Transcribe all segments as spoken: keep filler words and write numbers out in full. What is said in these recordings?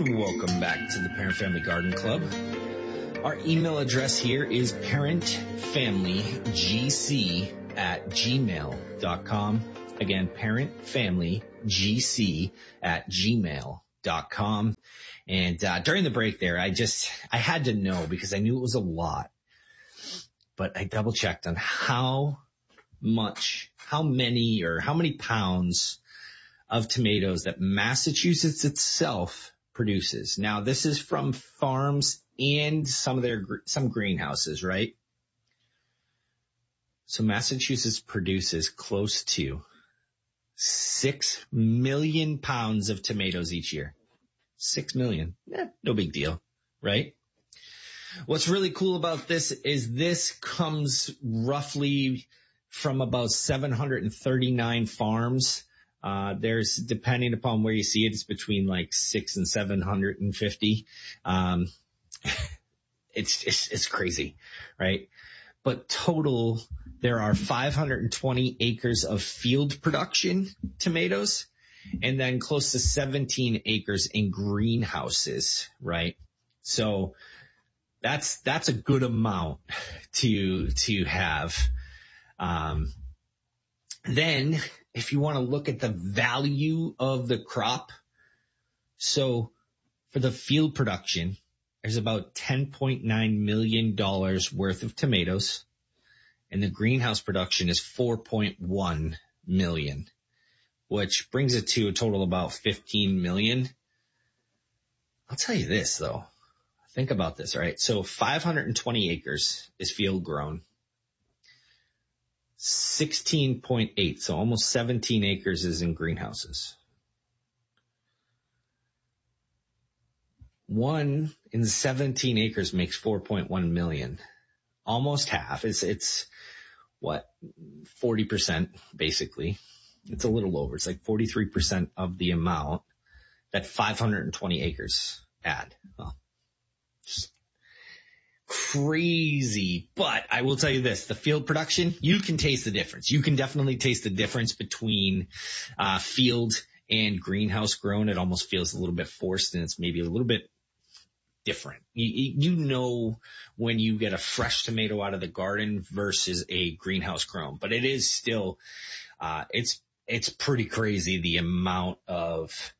and welcome back to the Parent Family Garden Club. Our email address here is parentfamilygc at gmail dot com. Again, parentfamilygc at gmail dot com. And uh, during the break there, I just, I had to know because I knew it was a lot. But I double checked on how much, how many or how many pounds of tomatoes that Massachusetts itself produces. Now, this is from farms and some of their, some greenhouses, right? So Massachusetts produces close to six million pounds of tomatoes each year. Six million. Eh, no big deal, right? What's really cool about this is this comes roughly from about seven hundred thirty-nine farms. Uh, there's, depending upon where you see it, it's between like six and seven hundred fifty. Um, it's, it's, it's crazy, right? But total, there are five hundred twenty acres of field production tomatoes and then close to seventeen acres in greenhouses, right? So that's, that's a good amount to, to have. Um, then if you want to look at the value of the crop, so for the field production, there's about ten point nine million dollars worth of tomatoes, and the greenhouse production is four point one million, which brings it to a total of about fifteen million. I'll tell you this though. Think about this, right? So five hundred twenty acres is field grown. sixteen point eight, so almost seventeen acres is in greenhouses. One in seventeen acres makes four point one million. Almost half. It's, it's what, forty percent basically. It's a little over. It's like forty-three percent of the amount that five hundred twenty acres add. Well, just crazy. But I will tell you this, the field production, you can taste the difference. You can definitely taste the difference between uh field and greenhouse grown. It almost feels a little bit forced and it's maybe a little bit different. You, you know when you get a fresh tomato out of the garden versus a greenhouse grown, but it is still, uh it's it's pretty crazy the amount of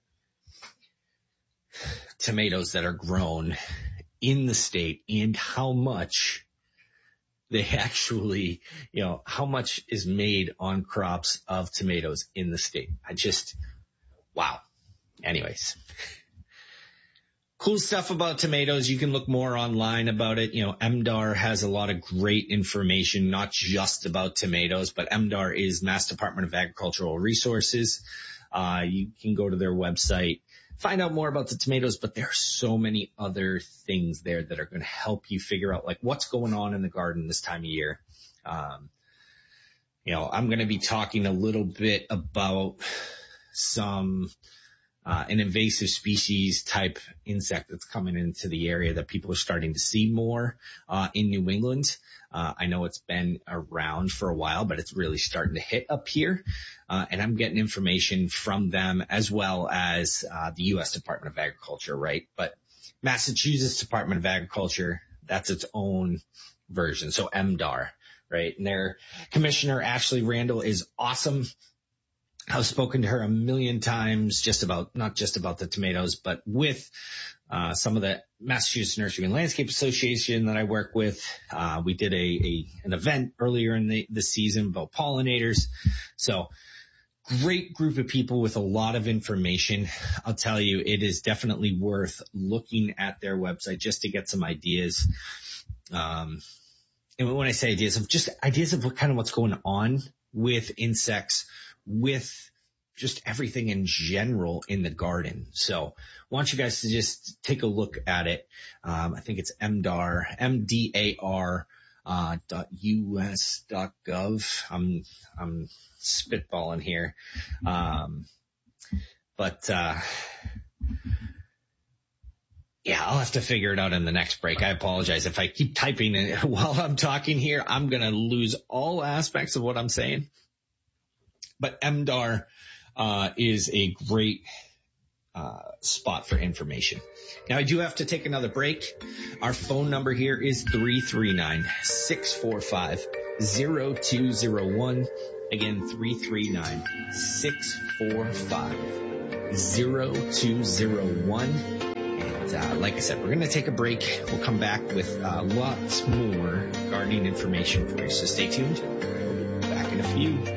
tomatoes that are grown in the state and how much they actually, you know, how much is made on crops of tomatoes in the state. I just, wow. Anyways, cool stuff about tomatoes. You can look more online about it. You know, M D A R has a lot of great information, not just about tomatoes, but M D A R is Mass Department of Agricultural Resources. Uh, you can go to their website, find out more about the tomatoes, but there are so many other things there that are going to help you figure out like what's going on in the garden this time of year. Um, you know, I'm going to be talking a little bit about some, uh, an invasive species type insect that's coming into the area that people are starting to see more, uh, in New England. Uh, I know it's been around for a while, but it's really starting to hit up here. Uh, and I'm getting information from them as well as, uh, the U S Department of Agriculture, right? But Massachusetts Department of Agriculture, that's its own version. So M D A R, right? And their commissioner, Ashley Randall, is awesome. I've spoken to her a million times just about, not just about the tomatoes, but with, uh, some of the Massachusetts Nursery and Landscape Association that I work with. Uh, we did a, a, an event earlier in the, the season about pollinators. So great group of people with a lot of information. I'll tell you, it is definitely worth looking at their website just to get some ideas. Um, and when I say ideas of just ideas of what kind of what's going on with insects, with just everything in general in the garden. So I want you guys to just take a look at it. Um, I think it's M D A R, M D A R, uh, dot U S dot gov. I'm, I'm spitballing here. Um, but, uh, yeah, I'll have to figure it out in the next break. I apologize. If I keep typing it while I'm talking here, I'm going to lose all aspects of what I'm saying. But M D A R, uh, is a great, uh, spot for information. Now, I do have to take another break. Our phone number here is three three nine, six four five, zero two zero one. Again, three three nine, six four five, zero two zero one. And uh, like I said, we're going to take a break. We'll come back with uh, lots more gardening information for you. So stay tuned. We'll be back in a few.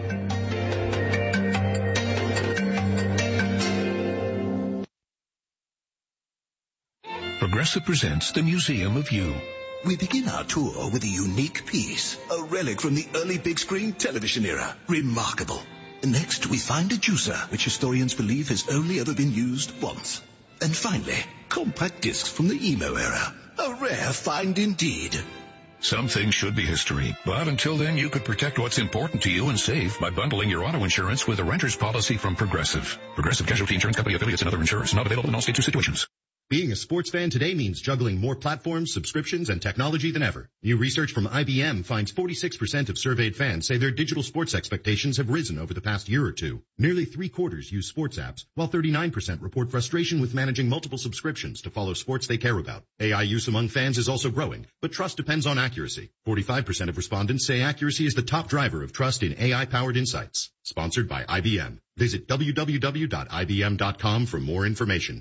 Progressive presents the Museum of You. We begin our tour with a unique piece, a relic from the early big screen television era. Remarkable. Next, we find a juicer, which historians believe has only ever been used once. And finally, compact discs from the emo era. A rare find indeed. Some things should be history, but until then you could protect what's important to you and save by bundling your auto insurance with a renter's policy from Progressive. Progressive Casualty Insurance Company affiliates and other insurers not available in all states or situations. Being a sports fan today means juggling more platforms, subscriptions, and technology than ever. New research from I B M finds forty-six percent of surveyed fans say their digital sports expectations have risen over the past year or two. Nearly three quarters use sports apps, while thirty-nine percent report frustration with managing multiple subscriptions to follow sports they care about. A I use among fans is also growing, but trust depends on accuracy. forty-five percent of respondents say accuracy is the top driver of trust in A I-powered insights. Sponsored by I B M. Visit w w w dot i b m dot com for more information.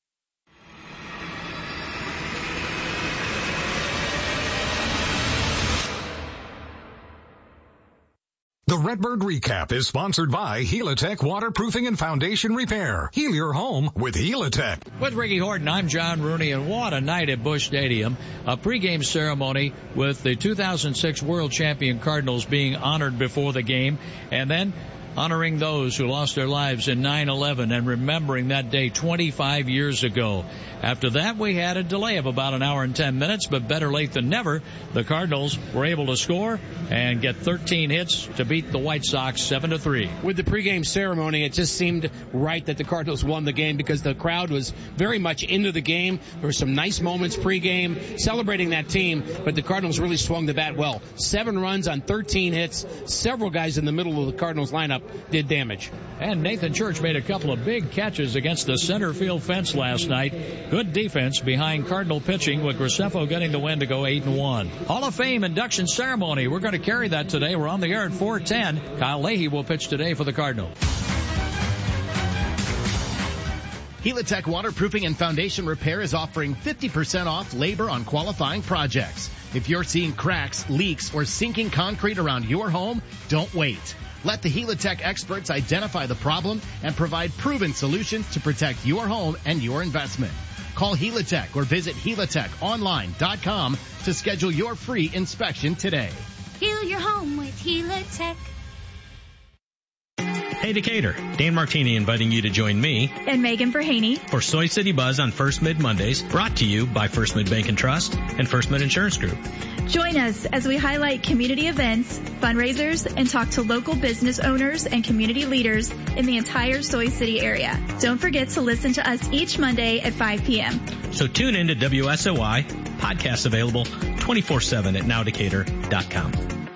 The Redbird Recap is sponsored by Helitech Waterproofing and Foundation Repair. Heal your home with Helitech. With Ricky Horton, I'm John Rooney, and what a night at Busch Stadium. A pregame ceremony with the two thousand six World Champion Cardinals being honored before the game, and then honoring those who lost their lives in nine eleven and remembering that day twenty-five years ago. After that, we had a delay of about an hour and ten minutes, but better late than never. The Cardinals were able to score and get thirteen hits to beat the White Sox seven to three. With the pregame ceremony, it just seemed right that the Cardinals won the game because the crowd was very much into the game. There were some nice moments pregame celebrating that team, but the Cardinals really swung the bat well. Seven runs on thirteen hits. Several guys in the middle of the Cardinals lineup did damage. And Nathan Church made a couple of big catches against the center field fence last night. Good defense behind Cardinal pitching, with Graceffo getting the win to go eight and one. Hall of Fame induction ceremony. We're going to carry that today. We're on the air at four ten. Kyle Leahy will pitch today for the Cardinals. Helitech Waterproofing and Foundation Repair is offering fifty percent off labor on qualifying projects. If you're seeing cracks, leaks, or sinking concrete around your home, don't wait. Let the Helitech experts identify the problem and provide proven solutions to protect your home and your investment. Call Helitech or visit helitech online dot com to schedule your free inspection today. Heal your home with Helitech. Hey Decatur, Dan Martini inviting you to join me and Megan Verhaney for Soy City Buzz on First Mid Mondays, brought to you by First Mid Bank and Trust and First Mid Insurance Group. Join us as we highlight community events, fundraisers, and talk to local business owners and community leaders in the entire Soy City area. Don't forget to listen to us each Monday at five p.m. So tune in to W S O Y, podcasts available twenty-four seven at now decatur dot com.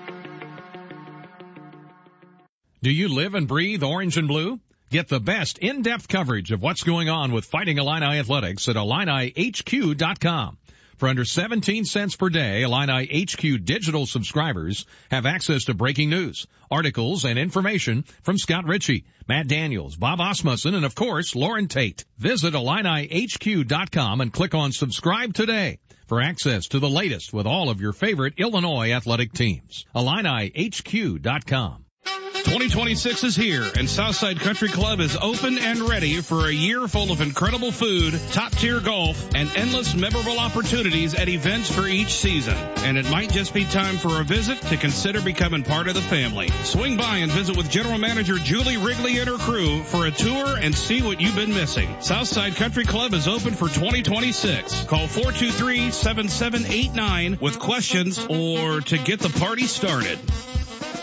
Do you live and breathe orange and blue? Get the best in-depth coverage of what's going on with Fighting Illini Athletics at Illini H Q dot com. For under seventeen cents per day, Illini H Q digital subscribers have access to breaking news, articles, and information from Scott Ritchie, Matt Daniels, Bob Osmussen, and of course, Lauren Tate. Visit Illini H Q dot com and click on subscribe today for access to the latest with all of your favorite Illinois athletic teams. Illini H Q dot com. twenty twenty-six is here, and Southside Country Club is open and ready for a year full of incredible food, top-tier golf, and endless memorable opportunities at events for each season. And it might just be time for a visit to consider becoming part of the family. Swing by and visit with General Manager Julie Wrigley and her crew for a tour and see what you've been missing. Southside Country Club is open for twenty twenty-six. Call four two three, seven seven eight nine with questions or to get the party started.